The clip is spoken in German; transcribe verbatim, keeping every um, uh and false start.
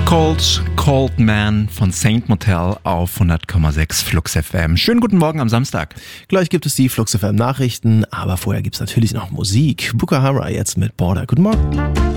Cold, Cold Man von Saint Motel auf hundert Komma sechs Flux F M. Schönen guten Morgen am Samstag. Gleich gibt es die Flux F M Nachrichten, aber vorher gibt's natürlich noch Musik. Boko Haram jetzt mit Border. Guten Morgen.